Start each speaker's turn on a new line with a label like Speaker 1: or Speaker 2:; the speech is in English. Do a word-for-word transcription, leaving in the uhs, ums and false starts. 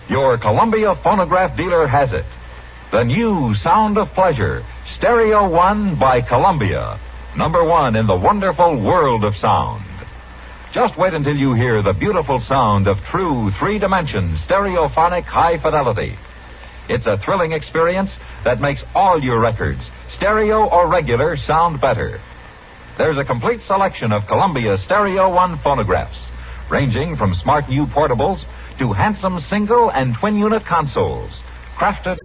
Speaker 1: Your Columbia phonograph dealer has it. The new Sound of Pleasure, Stereo One by Columbia. Number one in the wonderful world of sound. Just wait until you hear the beautiful sound of true three-dimension stereophonic high fidelity. It's a thrilling experience that makes all your records, stereo or regular, sound better. There's a complete selection of Columbia Stereo One phonographs, ranging from smart new portables to handsome single and twin-unit consoles, crafted